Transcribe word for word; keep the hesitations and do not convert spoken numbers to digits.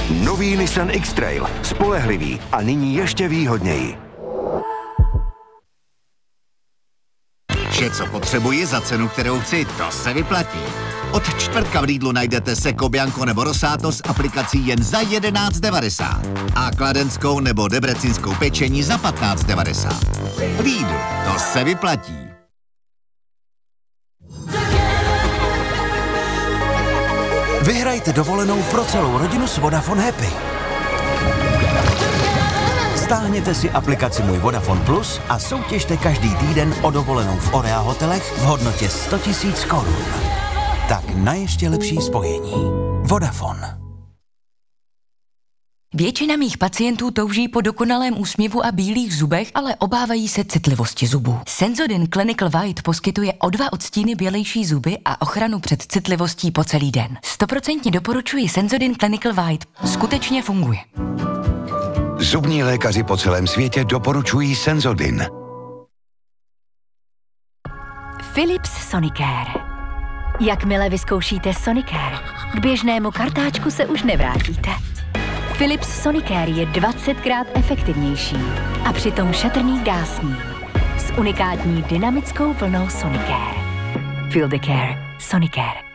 Nový Nissan X-Trail. Spolehlivý a nyní ještě výhodněji. Vše, co potřebuji za cenu, kterou chci, to se vyplatí. Od čtvrtka v Lidlu najdete Seko, Bianco nebo Rosato s aplikací jen za jedenáct devadesát a kladenskou nebo debrecinskou pečení za patnáct devadesát. Lidl, to se vyplatí. Vyhrajte dovolenou pro celou rodinu s Vodafone Happy. Stáhněte si aplikaci Můj Vodafone Plus a soutěžte každý týden o dovolenou v Orea hotelech v hodnotě sto tisíc korun. Tak na ještě lepší spojení. Vodafone. Většina mých pacientů touží po dokonalém úsměvu a bílých zubech, ale obávají se citlivosti zubů. Sensodyne Clinical White poskytuje o dva odstíny bělejší zuby a ochranu před citlivostí po celý den. Stoprocentně doporučuji Sensodyne Clinical White. Skutečně funguje. Zubní lékaři po celém světě doporučují Sensodyne. Philips Sonicare. Jakmile vyzkoušíte Sonicare, k běžnému kartáčku se už nevrátíte. Philips Sonicare je dvacetkrát efektivnější a přitom šetrný k dásním. S unikátní dynamickou vlnou Sonicare. Feel the care. Sonicare.